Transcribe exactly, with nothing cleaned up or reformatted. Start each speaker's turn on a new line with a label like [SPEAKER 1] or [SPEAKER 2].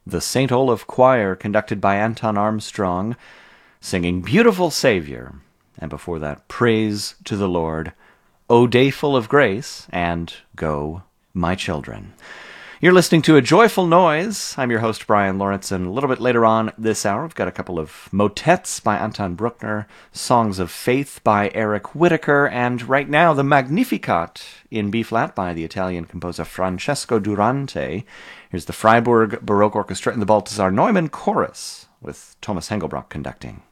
[SPEAKER 1] the Saint Olaf Choir, conducted by Anton Armstrong, singing Beautiful Savior, and before that, Praise to the Lord, O Day Full of Grace, and Go, My Children. You're listening to A Joyful Noise. I'm your host, Brian Lawrence, and a little bit later on this hour, we've got a couple of motets by Anton Bruckner, Songs of Faith by Eric Whitacre, and right now, the Magnificat in B-flat by the Italian composer Francesco Durante. Here's the Freiburg Baroque Orchestra and the Balthasar Neumann Chorus with Thomas Hengelbrock conducting.